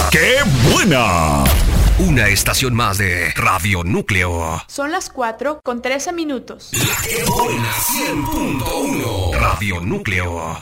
¡Qué buena! Una estación más de Radio Núcleo. Son las 4:13. La ¡Qué buena! 100.1 Radio Núcleo.